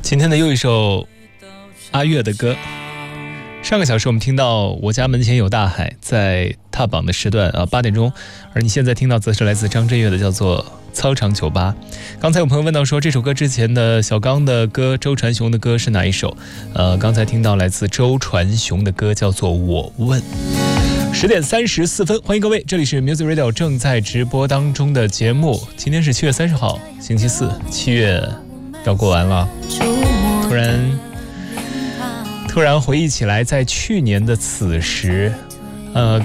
今天的又一首阿月的歌。上个小时我们听到我家门前有大海，在踏榜的时段8点钟，而你现在听到则是来自张震岳的，叫做操场酒吧。刚才有朋友问到说这首歌之前的小刚的歌，周传雄的歌是哪一首？刚才听到来自周传雄的歌叫做我问。10点34分，欢迎各位，这里是 Music Radio 正在直播当中的节目。今天是7月30号，星期四，7月要过完了。突然回忆起来，在去年的此时，